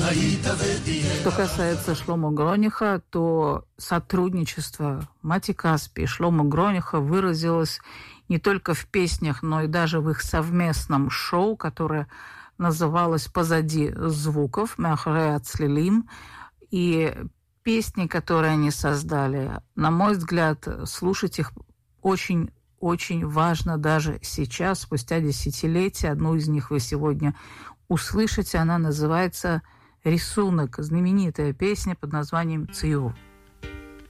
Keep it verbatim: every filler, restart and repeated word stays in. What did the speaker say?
Что касается Шломо Грониха, то сотрудничество Мати Каспи и Шломо Грониха выразилось не только в песнях, но и даже в их совместном шоу, которое называлось «Позади звуков», «Махарей Ацлилим». И песни, которые они создали, на мой взгляд, слушать их очень-очень важно даже сейчас, спустя десятилетия. Одну из них вы сегодня услышите. Она называется «Рисунок», знаменитая песня под названием «Циюр».